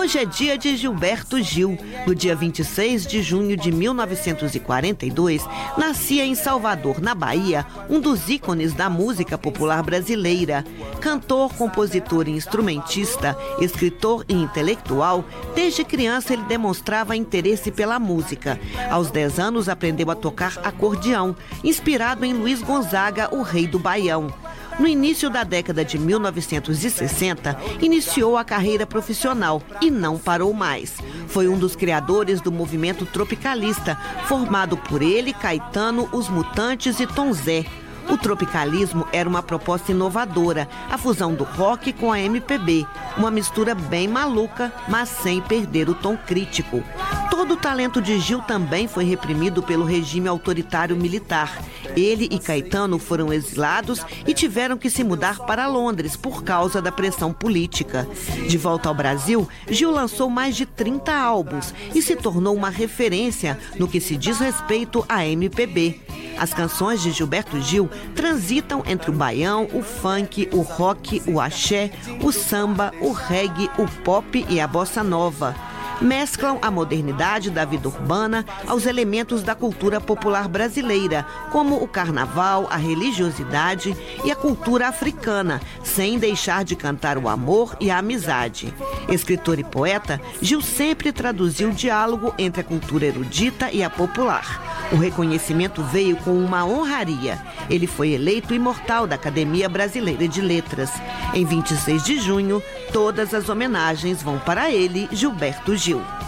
Hoje é dia de Gilberto Gil. No dia 26 de junho de 1942, nascia em Salvador, na Bahia, um dos ícones da música popular brasileira. Cantor, compositor e instrumentista, escritor e intelectual, desde criança ele demonstrava interesse pela música. Aos 10 anos aprendeu a tocar acordeão, inspirado em Luiz Gonzaga, o rei do Baião. No início da década de 1960, iniciou a carreira profissional e não parou mais. Foi um dos criadores do movimento tropicalista, formado por ele, Caetano, Os Mutantes e Tom Zé. O tropicalismo era uma proposta inovadora, a fusão do rock com a MPB, uma mistura bem maluca, mas sem perder o tom crítico. Todo o talento de Gil também foi reprimido pelo regime autoritário militar. Ele e Caetano foram exilados e tiveram que se mudar para Londres por causa da pressão política. De volta ao Brasil, Gil lançou mais de 30 álbuns e se tornou uma referência no que se diz respeito à MPB. As canções de Gilberto Gil transitam entre o baião, o funk, o rock, o axé, o samba, o reggae, o pop e a bossa nova. Mesclam a modernidade da vida urbana aos elementos da cultura popular brasileira, como o carnaval, a religiosidade e a cultura africana, sem deixar de cantar o amor e a amizade. Escritor e poeta, Gil sempre traduziu o diálogo entre a cultura erudita e a popular. O reconhecimento veio com uma honraria. Ele foi eleito imortal da Academia Brasileira de Letras. Em 26 de junho, todas as homenagens vão para ele, Gilberto Gil.